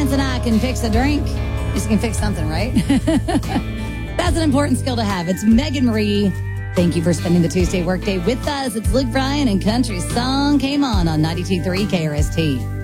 Lance and I can fix a drink. At least can fix something, right? That's an important skill to have. It's Megan Marie. Thank you for spending the Tuesday workday with us. It's Luke Bryan and Country Song Came On 92.3 KRST.